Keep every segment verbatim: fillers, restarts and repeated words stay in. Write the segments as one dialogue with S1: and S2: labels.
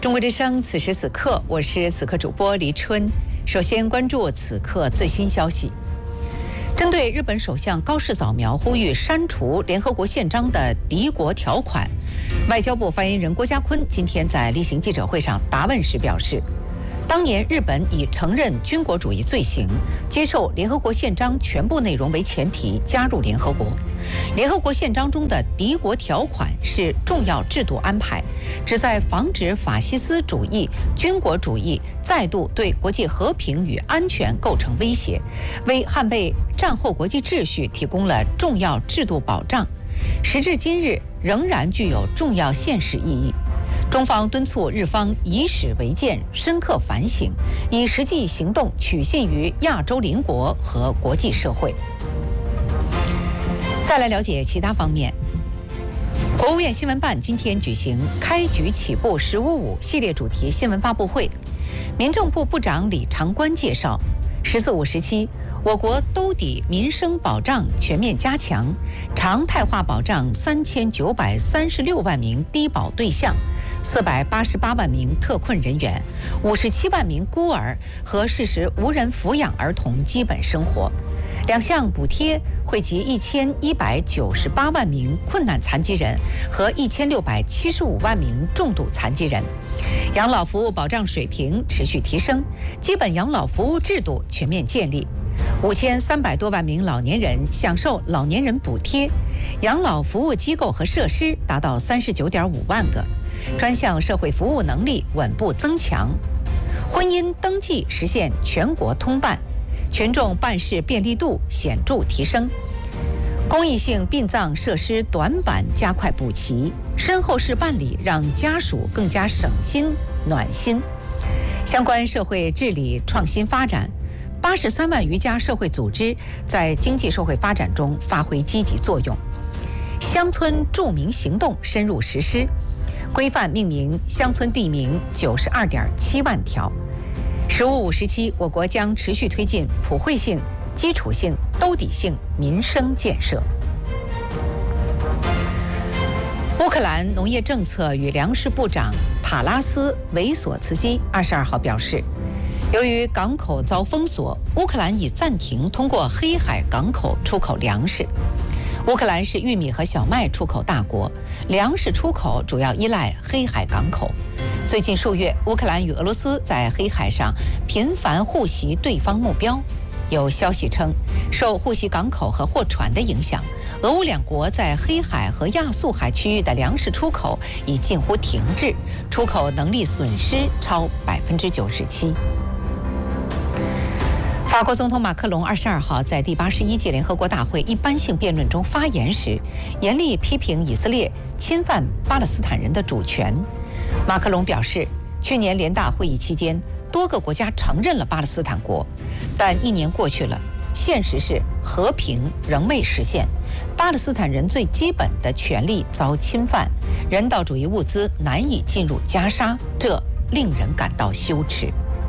S1: 中国之声，此时此刻，我是此刻主播黎春。首先关注此刻最新消息。针对日本首相高市早苗呼吁删除联合国宪章的敌国条款，外交部发言人郭家坤今天在例行记者会上答问时表示，当年日本以承认军国主义罪行、接受联合国宪章全部内容为前提加入联合国。联合国宪章中的敌国条款是重要制度安排，旨在防止法西斯主义、军国主义再度对国际和平与安全构成威胁，为捍卫战后国际秩序提供了重要制度保障，时至今日仍然具有重要现实意义。中方敦促日方以史为鉴，深刻反省，以实际行动曲线于亚洲邻国和国际社会。再来了解其他方面。国务院新闻办今天举行开局起步十五五系列主题新闻发布会，民政部部长李长官介绍，十四五时期，我国兜底民生保障全面加强，常态化保障三千九百三十六万名低保对象，四百八十八万名特困人员，五十七万名孤儿和事实无人抚养儿童基本生活。两项补贴惠及一千一百九十八万名困难残疾人和一千六百七十五万名重度残疾人，养老服务保障水平持续提升，基本养老服务制度全面建立，五千三百多万名老年人享受老年人补贴，养老服务机构和设施达到三十九点五万个，专项社会服务能力稳步增强，婚姻登记实现全国通办。群众办事便利度显著提升，公益性殡葬设施短板加快补齐，身后事办理让家属更加省心暖心。相关社会治理创新发展，八十三万余家社会组织在经济社会发展中发挥积极作用。乡村著名行动深入实施，规范命名乡村地名九十二点七万条。十五五时期，我国将持续推进普惠性、基础性、兜底性民生建设。乌克兰农业政策与粮食部长塔拉斯维索茨基二十二号表示，由于港口遭封锁，乌克兰已暂停通过黑海港口出口粮食。乌克兰是玉米和小麦出口大国，粮食出口主要依赖黑海港口。最近数月，乌克兰与俄罗斯在黑海上频繁互袭对方目标。有消息称，受互袭港口和货船的影响，俄乌两国在黑海和亚速海区域的粮食出口已近乎停滞，出口能力损失超百分之九十七。法国总统马克龙二十二号在第八十一届联合国大会一般性辩论中发言时，严厉批评以色列侵犯巴勒斯坦人的主权。马克龙表示，去年联大会议期间，多个国家承认了巴勒斯坦国，但一年过去了，现实是和平仍未实现，巴勒斯坦人最基本的权利遭侵犯，人道主义物资难以进入加沙，这令人感到羞耻。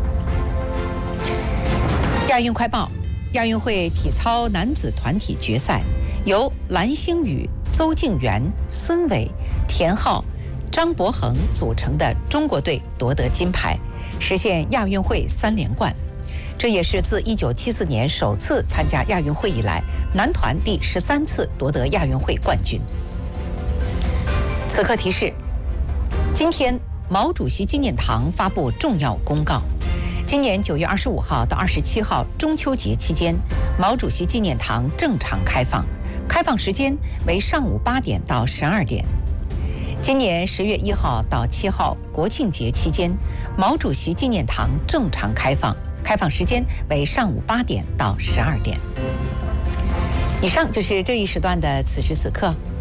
S1: 亚运快报：亚运会体操男子团体决赛，由蓝星宇、邹敬园、孙伟、田浩、张博恒组成的中国队夺得金牌，实现亚运会三连冠。这也是自一九七四年首次参加亚运会以来，男团第十三次夺得亚运会冠军。此刻提示：今天毛主席纪念堂发布重要公告。今年九月二十五号到二十七号中秋节期间，毛主席纪念堂正常开放，开放时间为上午八点到十二点。今年十月一号到七号国庆节期间，毛主席纪念堂正常开放，开放时间为上午八点到十二点。以上就是这一时段的此时此刻。